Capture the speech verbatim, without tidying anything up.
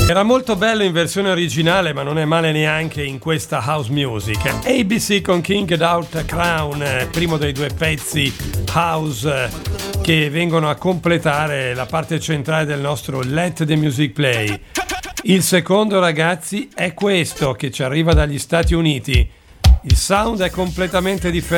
Era molto bello in versione originale, ma non è male neanche in questa house music. A B C con King Without a Crown, primo dei due pezzi house che vengono a completare la parte centrale del nostro Let the Music Play. Il secondo, ragazzi, è questo che ci arriva dagli Stati Uniti. Il sound è completamente differente.